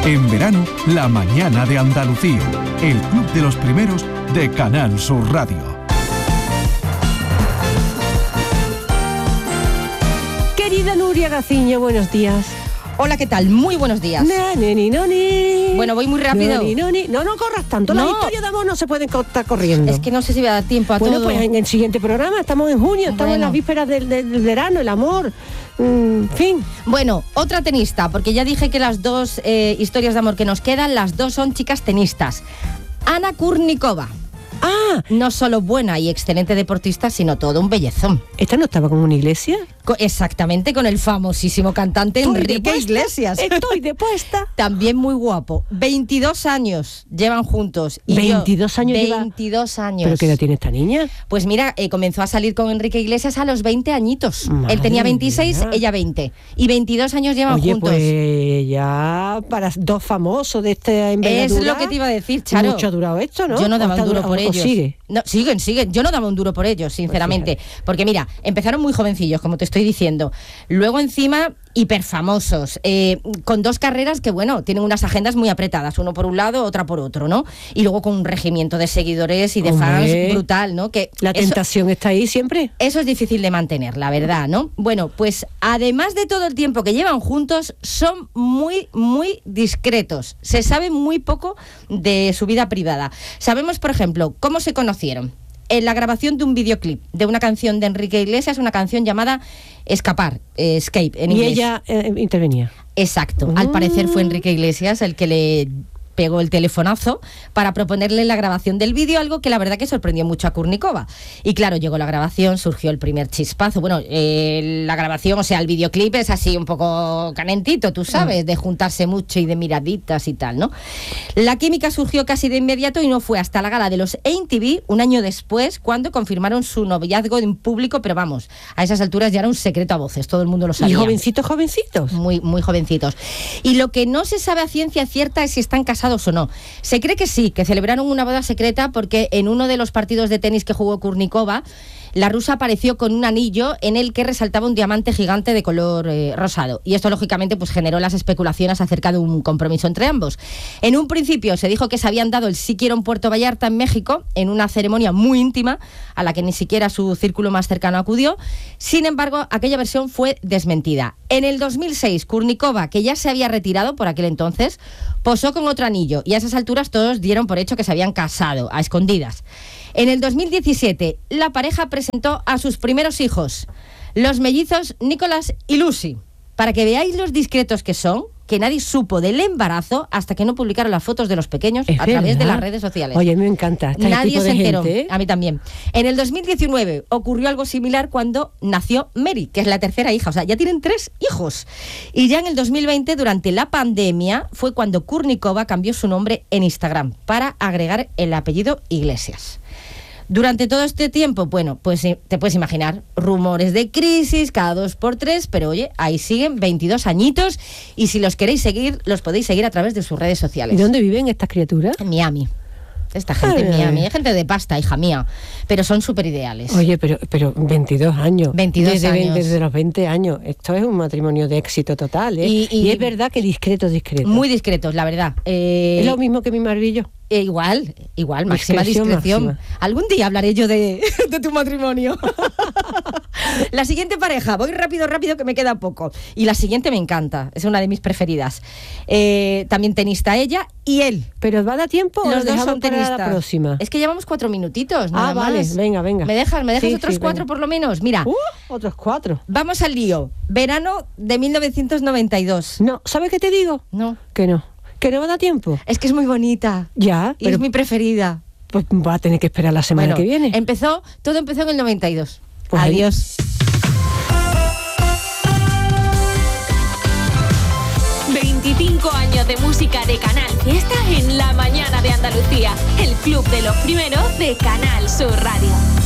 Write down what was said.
En verano, La Mañana de Andalucía, el club de los primeros de Canal Sur Radio. Querida Nuria Gaciño, buenos días. Hola, ¿qué tal? Muy buenos días. Bueno, voy muy rápido. No corras tanto. No. Las historias de amor no se pueden estar corriendo. Es que no sé si voy a dar tiempo a todo. Bueno, pues en el siguiente programa, estamos en junio, estamos en las vísperas del verano, el amor, fin. Bueno, otra tenista, porque ya dije que las dos historias de amor que nos quedan, las dos son chicas tenistas. Ana Kurnikova. Ah, No solo buena y excelente deportista, sino todo un bellezón. ¿esta no estaba con una iglesia? Exactamente, con el famosísimo cantante Enrique Iglesias. Estoy depuesta. También muy guapo. 22 años llevan juntos. Y 22 años lleva. 22 años. ¿Pero qué edad tiene esta niña? Pues mira, comenzó a salir con Enrique Iglesias a los 20 añitos. Madre Él tenía 26, mía. ella 20. Y 22 años llevan Oye, juntos. pues ya para dos famosos de esta envergadura. Es lo que te iba a decir, Charo. Mucho ha durado esto, ¿no? Yo no daba ¿O un duro por o ellos. sigue? No, siguen. Yo no daba un duro por ellos, sinceramente. Porque mira, empezaron muy jovencillos, como te estoy diciendo. Luego encima, hiperfamosos. Con dos carreras que, bueno, tienen unas agendas muy apretadas. Uno por un lado, otra por otro, ¿no? Y luego con un regimiento de seguidores y de fans brutal, ¿no? Que La tentación está ahí siempre. Eso es difícil de mantener, la verdad, ¿no? Bueno, pues además de todo el tiempo que llevan juntos, son muy, muy discretos. Se sabe muy poco de su vida privada. Sabemos, por ejemplo, cómo se conocieron. En la grabación de un videoclip de una canción de Enrique Iglesias, una canción llamada Escapar, Escape en inglés. Y ella intervenía. Exacto. Al parecer fue Enrique Iglesias el que le pegó el telefonazo para proponerle la grabación del vídeo, algo que la verdad que sorprendió mucho a Kurnikova. Y claro, llegó la grabación, surgió el primer chispazo. Bueno, la grabación, o sea, el videoclip es así un poco calentito, tú sabes, de juntarse mucho y de miraditas y tal, ¿no? La química surgió casi de inmediato y no fue hasta la gala de los MTV, un año después, cuando confirmaron su noviazgo en público, pero vamos, a esas alturas ya era un secreto a voces, todo el mundo lo sabía. ¿Y jovencitos? Muy, muy jovencitos. Y lo que no se sabe a ciencia cierta es si están casados o no. Se cree que sí, que celebraron una boda secreta porque en uno de los partidos de tenis que jugó Kurnikova, la rusa apareció con un anillo en el que resaltaba un diamante gigante de color rosado. Y esto, lógicamente, pues generó las especulaciones acerca de un compromiso entre ambos. En un principio se dijo que se habían dado el sí quiero en Puerto Vallarta, en México, en una ceremonia muy íntima, a la que ni siquiera su círculo más cercano acudió. Sin embargo, aquella versión fue desmentida. En el 2006, Kurnikova, que ya se había retirado por aquel entonces, posó con otro anillo. Y a esas alturas todos dieron por hecho que se habían casado, a escondidas. En el 2017, la pareja presentó a sus primeros hijos, los mellizos Nicolás y Lucy. Para que veáis los discretos que son, que nadie supo del embarazo hasta que no publicaron las fotos de los pequeños a través de las redes sociales. Oye, a mí me encanta. Nadie se enteró, gente, ¿eh? A mí también. En el 2019 ocurrió algo similar cuando nació Mary, que es la tercera hija. O sea, ya tienen 3 hijos. Y ya en el 2020, durante la pandemia, fue cuando Kurnikova cambió su nombre en Instagram para agregar el apellido Iglesias. Durante todo este tiempo, bueno, pues te puedes imaginar, rumores de crisis cada 2 por 3, pero oye, ahí siguen 22 añitos y si los queréis seguir, los podéis seguir a través de sus redes sociales. ¿Y dónde viven estas criaturas? En Miami. Esta gente en Miami, es gente de pasta, hija mía, pero son súper ideales. Oye, pero 22 años. 22 años. Desde los 20 años. Esto es un matrimonio de éxito total, ¿eh? Y es verdad que discreto. Muy discretos, la verdad. Es lo mismo que mi marido y yo. Igual, máxima discreción. Máxima. Algún día hablaré yo de tu matrimonio. La siguiente pareja, voy rápido que me queda poco. Y la siguiente me encanta, es una de mis preferidas. También tenista ella y él. ¿Pero va a dar tiempo? Los dos son tenistas. La próxima. Es que llevamos 4 minutitos. Nada vale, más. venga. ¿Me dejas sí, otros 4 venga. Por lo menos? Mira. Otros 4. Vamos al lío. Verano de 1992. No, ¿sabes qué te digo? No. Que no va a dar tiempo. Es que es muy bonita. Ya. Y es mi preferida. Pues va a tener que esperar la semana que viene. Todo empezó en el 92. Pues adiós. 25 años de música de Canal Fiesta en la mañana de Andalucía. El club de los primeros de Canal Sur Radio.